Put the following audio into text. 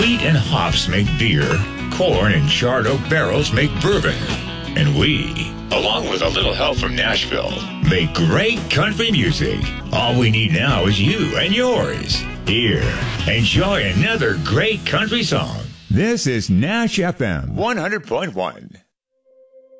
Wheat and hops make beer. Corn and charred oak barrels make bourbon. And we, along with a little help from Nashville, make great country music. All we need now is you and yours. Here, enjoy another great country song. This is Nash FM 100.1.